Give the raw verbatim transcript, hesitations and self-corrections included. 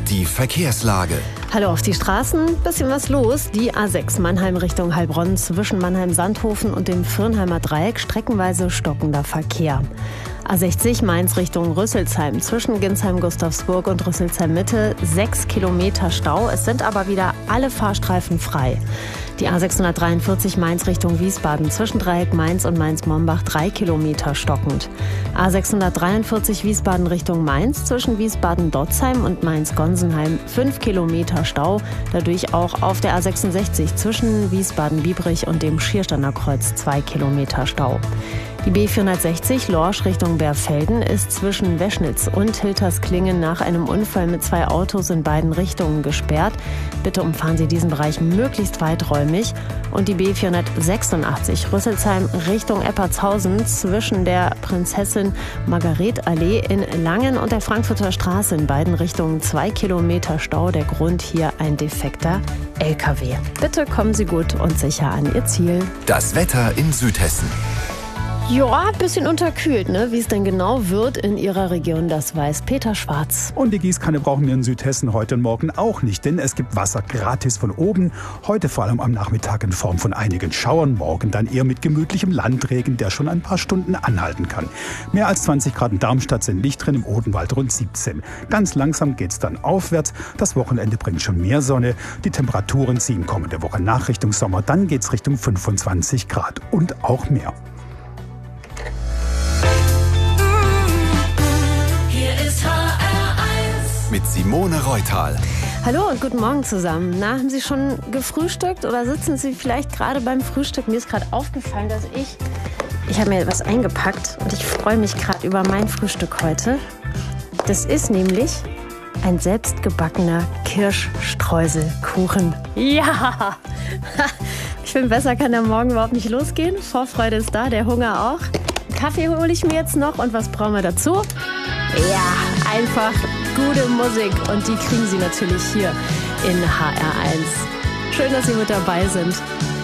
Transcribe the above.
Die Verkehrslage. Hallo auf die Straßen, bisschen was los. Die A sechs Mannheim Richtung Heilbronn zwischen Mannheim-Sandhofen und dem Fürnheimer Dreieck streckenweise stockender Verkehr. A sechzig Mainz Richtung Rüsselsheim zwischen Ginsheim-Gustavsburg und Rüsselsheim-Mitte sechs Kilometer Stau. Es sind aber wieder alle Fahrstreifen frei. Die A sechshundertdreiundvierzig Mainz Richtung Wiesbaden zwischen Dreieck Mainz und Mainz-Mombach drei Kilometer stockend. A sechshundertdreiundvierzig Wiesbaden Richtung Mainz zwischen Wiesbaden-Dotzheim und Mainz-Gonsenheim fünf Kilometer Stau. Dadurch auch auf der A sechsundsechzig zwischen Wiesbaden-Biebrich und dem Schiersteiner Kreuz zwei Kilometer Stau. Die B vierhundertsechzig Lorsch Richtung Bärfelden ist zwischen Weschnitz und Hiltersklingen nach einem Unfall mit zwei Autos in beiden Richtungen gesperrt. Bitte umfahren Sie diesen Bereich möglichst weiträumig. Und die B vierhundertsechsundachtzig Rüsselsheim Richtung Eppertshausen zwischen der Prinzessin Margaret Allee in Langen und der Frankfurter Straße in beiden Richtungen zwei Kilometer Stau. Der Grund hier ein defekter L K W. Bitte kommen Sie gut und sicher an Ihr Ziel. Das Wetter in Südhessen. Ja, ein bisschen unterkühlt, ne? Wie es denn genau wird in Ihrer Region, das weiß Peter Schwarz. Und die Gießkanne brauchen wir in Südhessen heute und morgen auch nicht, denn es gibt Wasser gratis von oben. Heute vor allem am Nachmittag in Form von einigen Schauern, morgen dann eher mit gemütlichem Landregen, der schon ein paar Stunden anhalten kann. Mehr als zwanzig Grad in Darmstadt sind nicht drin, im Odenwald rund siebzehn. Ganz langsam geht's dann aufwärts. Das Wochenende bringt schon mehr Sonne. Die Temperaturen ziehen kommende Woche nach Richtung Sommer. Dann geht's Richtung fünfundzwanzig Grad und auch mehr. Mit Simone Reutal. Hallo und guten Morgen zusammen. Na, haben Sie schon gefrühstückt oder sitzen Sie vielleicht gerade beim Frühstück? Mir ist gerade aufgefallen, dass ich, ich habe mir was eingepackt und ich freue mich gerade über mein Frühstück heute. Das ist nämlich ein selbstgebackener Kirschstreuselkuchen. Ja! Ich finde, besser kann der Morgen überhaupt nicht losgehen. Vorfreude ist da, der Hunger auch. Kaffee hole ich mir jetzt noch und was brauchen wir dazu? Ja, einfach gute Musik und die kriegen Sie natürlich hier in H R eins. Schön, dass Sie mit dabei sind.